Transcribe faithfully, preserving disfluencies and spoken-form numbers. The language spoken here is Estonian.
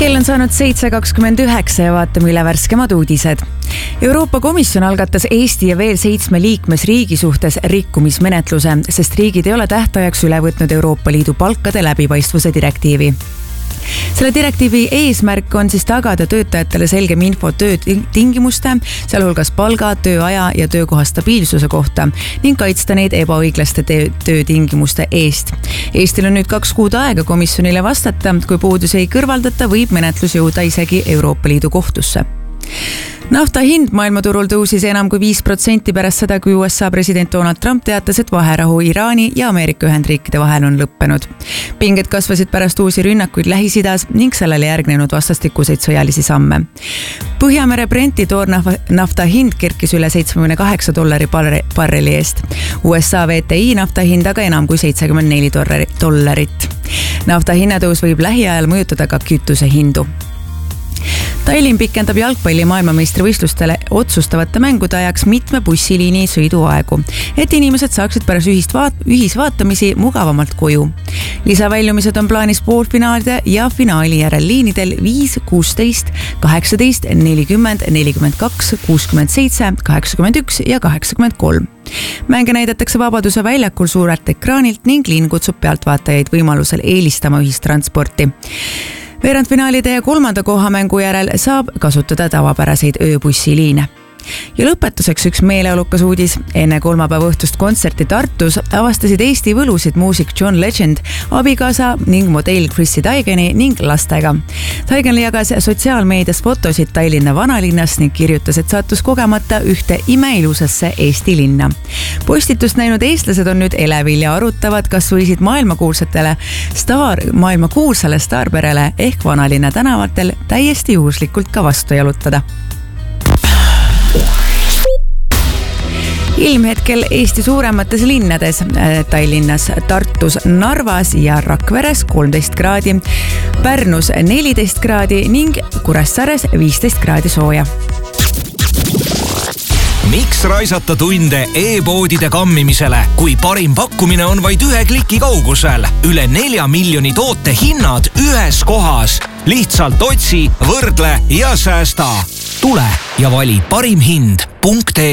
Kell on saanud seitse kakskümmend üheksa ja vaatame üle värskemad uudised. Euroopa Komisjon algatas Eesti ja veel seitsme liikmesriigi suhtes rikkumismenetluse, sest riigid ei ole tähtajaks üle võtnud Euroopa Liidu palkade läbipaistvuse direktiivi. Selle direktiivi eesmärk on siis tagada töötajatele selgem info töötingimuste, sealhulgas palga, tööaja ja töökoha stabiilsuse kohta ning kaitsta neid ebaõiglaste töötingimuste eest. Eestil on nüüd kaks kuud aega komisjonile vastata, kui puudusi ei kõrvaldata, võib menetlus jõuda isegi Euroopa Liidu kohtusse. Nafta hind maailmaturul tõusis enam kui viis protsenti pärast seda, kui U S A president Donald Trump teatas, et vaherahu Iraani ja Ameerika Ühendriikide vahel on lõppenud. Pinged kasvasid pärast uusi rünnakuid Lähis-Idas ning sellele järgnenud vastastikuseid sõjalisi samme. Põhjamere Brenti toornafta hind kerkis üle seitsekümmend kaheksa dollari barreli eest. U S A V T I nafta hind aga enam kui seitsekümmend neli dollarit. Nafta hinnatõus võib lähiajal mõjutada ka kütuse hindu. Tallinn pikendab jalgpalli maailmameistrivõistlustele otsustavate mängude ajaks mitme bussiliini sõiduaegu, et inimesed saaksid pärast ühist vaat- ühisvaatamisi mugavamalt koju. Lisaväljumised on plaanis poolfinaalide ja finaali järel liinidel viis, kuusteist, kaheksateist, nelikümmend, nelikümmend kaks, kuuskümmend seitse, kaheksakümmend üks ja kaheksakümmend kolm. Mänge näidatakse Vabaduse väljakul suurelt ekraanilt ning linn kutsub pealtvaatajaid võimalusel eelistama ühistransporti. Veerandfinaalide ja kolmanda kohamängu järel saab kasutada tavapäraseid ööbussiliine. Ja lõpetuseks üks meeleolukas uudis. Enne kolmapäeva õhtust kontserti Tartus avastasid Eesti võlusid muusik John Legend, abikaasa ning modell Chrissy Taigeni ning lastega. Taigen jagas sotsiaalmeedias fotosid Tallinna vanalinnast ning kirjutas, et sattus kogemata ühte imeilusasse Eesti linna. Postitust näinud eestlased on nüüd elevil ja arutavad, kas võisid maailmakuulsatele staar, maailmakuulsale staarperele ehk vanalinna tänavatel täiesti juhuslikult ka vastu jalutada. Ilmhetkel Eesti suuremates linnades, Tallinnas, Tartus, Narvas ja Rakveres kolmteist kraadi, Pärnus neliteist kraadi ning Kuressaares viisteist kraadi sooja. Miks raisata tunde e-poodide kammimisele, kui parim pakkumine on vaid ühe kliki kaugusel? Üle nelja miljoni toote hinnad ühes kohas. Lihtsalt otsi, võrdle ja säästa. Tule ja vali parim hind punkt ee